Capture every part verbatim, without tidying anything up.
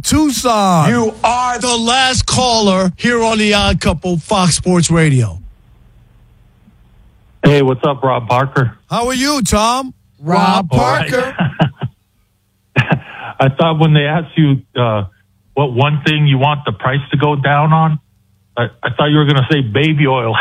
in Tucson. You are the last caller here on the Odd Couple, Fox Sports Radio. Hey, what's up, Rob Parker? How are you, Tom? Rob Parker. I thought when they asked you uh, what one thing you want the price to go down on, I, I thought you were going to say baby oil.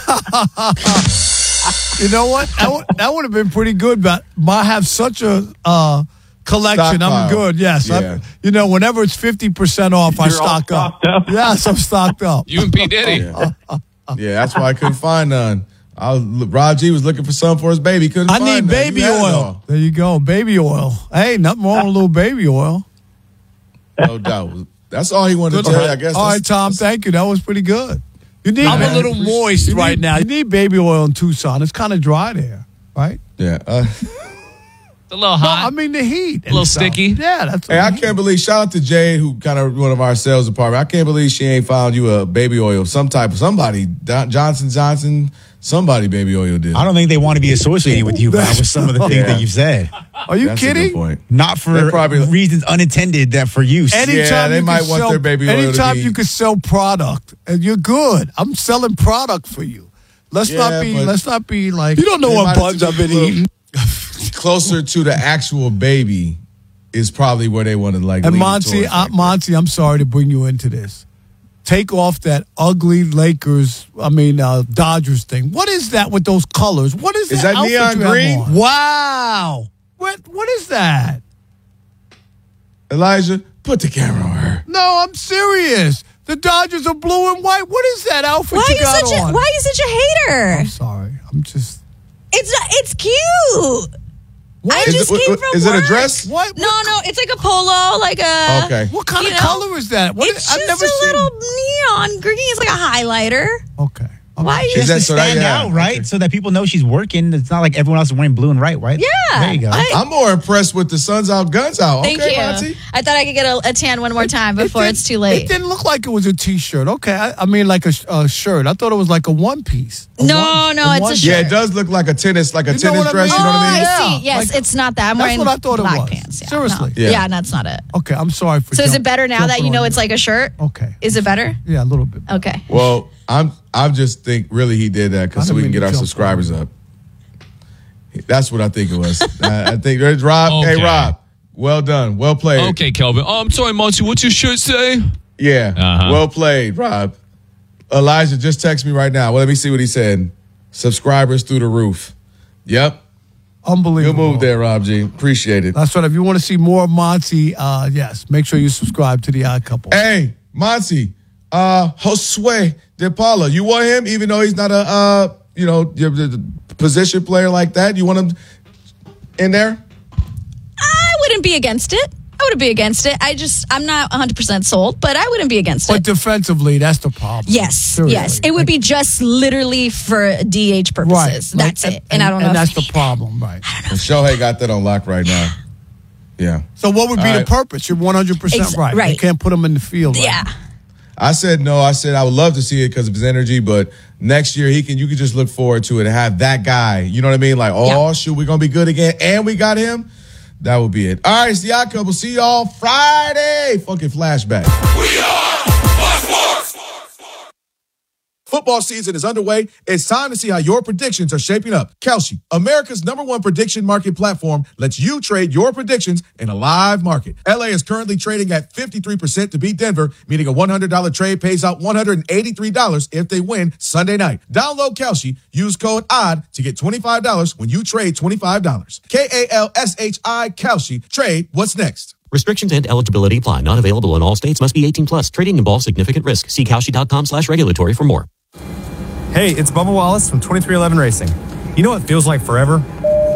You know what? That would, that would have been pretty good, but I have such a uh, collection. Stockpile. I'm good. Yes. Yeah. I, you know, whenever it's fifty percent off, I You're all stock up. stocked up. Yes, I'm stocked up. You and P. Diddy. Yeah. yeah, that's why I couldn't find none. I was, Rod G was looking for some for his baby. Couldn't I find need none. baby You had it oil. all. There you go. Baby oil. Hey, nothing wrong with a little baby oil. No doubt. That's all he wanted Good to tell to- you, I guess. All right, That's- Tom. Thank you. That was pretty good. You need, I'm a man, little moist you need- right now. You need baby oil in Tucson. It's kind of dry there, right? Yeah. Uh, It's a little No, hot. I mean the heat. A little and stuff. sticky. Yeah, that's. hey, I can't believe, shout out to Jay, who kind of one of our sales department. I can't believe she ain't found you a baby oil, some type of somebody, Don- Johnson Johnson, somebody baby oil did. I don't think they want to be associated with you, Bob, with some of the things Yeah. that you've said. Are you That's a good kidding? point. Not They for probably- reasons unintended, that for use. Anytime Yeah, they you might can want sell, their baby oil to Anytime be- you can sell product, and you're good. I'm selling product for you. Let's Yeah, not be. but- Let's not be like. You don't know They what might buns have I've to been be eating. Closer to the actual baby is probably where they want to like. And lean Monty, towards, uh, like, Monty, I'm sorry to bring you into this. Take off that ugly Lakers, I mean uh, Dodgers thing. What is that with those colors? What is, Is that that outfit neon you have green? on? Wow. What What is that? Elijah, put the camera on her. No, I'm serious. The Dodgers are blue and white. What is that outfit Why you are you got such on? a Why are you such a hater? I'm sorry. I'm just. It's not, it's cute. I Is just it- came what- from is it a work. dress? What? No, no, it's like a polo, like a. Okay. What kind you of know, color is that? What It's I've just never a seen. little neon green. It's like a highlighter. Okay. Okay. Why are you? Is that to so that- stand yeah, out, right? okay. So that people know she's working. It's not like everyone else is wearing blue and white, right? Yeah. There you go. I- I'm more impressed with the Suns Out, Guns Out. Thank okay, you. Monty. I thought I could get a, a tan one more time It before didn't- it's too late. It didn't look like it was a T-shirt. Okay, I, I mean like a, sh- a shirt. I thought it was like a one piece. A No, one- no, it's a one- shirt. Yeah, it does look like a tennis, like a You know tennis what I dress. mean? You know what I Oh, mean? I Yeah, see. Yes, like- it's not that. I'm That's wearing what I thought it black was. pants. Yeah, Seriously. no. Yeah. Yeah. that's not it. Okay, I'm sorry for. So is jump- it better now that jumping you know on it's like a shirt? Okay. Is it better? Yeah, a little bit. Okay. Well, I'm. I just think really he did that I because so didn't we can mean get to our jump subscribers on up. That's what I think it was. I, I think there's Rob. Okay. Hey, Rob. Well done. Well played. Okay, Kelvin. Oh, I'm sorry, Monty. What's your shirt say? Yeah. Uh-huh. Well played, Rob. Elijah just text me right now. Well, let me see what he said. Subscribers through the roof. Yep. Good Unbelievable. move there, Rob G. Appreciate it. That's right. If you want to see more of Monty, uh, yes, make sure you subscribe to the Odd Couple. Hey, Monty, uh, Josue De Paula, you want him even though he's not a, uh, you know, your- the- the position player like that? You want him in there? I wouldn't be against it. I wouldn't be against it. I just, I'm not one hundred percent sold, but I wouldn't be against But it. defensively, that's the problem. Yes, Seriously. yes. It would be just literally for D H right. purposes. Like, That's it. And, I don't know. And if- that's the problem, right? And Shohei got that on lock right now. Yeah. So what would be All the right. purpose? You're one hundred percent Ex- right. You right. can't put him in the field. Right yeah. now. I said no. I said I would love to see it because of his energy, but next year he can. You can just look forward to it and have that guy. You know what I mean? Like, oh Yeah. shoot, we're gonna be good again, and we got him. That would be it. All right, it's the Odd Couple. See y'all Friday. Fucking flashback. We are Fox Sports. Football season is underway. It's time to see how your predictions are shaping up. Kalshi, America's number one prediction market platform, lets you trade your predictions in a live market. L A is currently trading at fifty-three percent to beat Denver, meaning a one hundred dollars trade pays out one hundred eighty-three dollars if they win Sunday night. Download Kalshi, use code ODD to get twenty-five dollars when you trade twenty-five dollars. K A L S H I, Kalshi. Trade what's next. Restrictions and eligibility apply. Not available in all states. Must be eighteen plus. Trading involves significant risk. See Kalshi.com slash regulatory for more. Hey, it's Bubba Wallace from twenty-three eleven Racing. You know what feels like forever?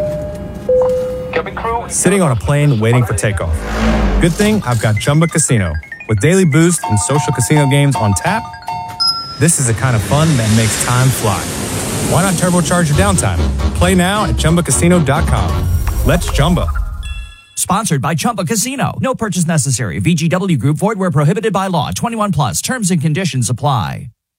Sitting on a plane waiting for takeoff. Good thing I've got Chumba Casino. With daily boost and social casino games on tap, this is the kind of fun that makes time fly. Why not turbocharge your downtime? Play now at Chumba Casino dot com. Let's Chumba. Sponsored by Chumba Casino. No purchase necessary. V G W Group. Void where prohibited by law. twenty-one plus. Terms and conditions apply.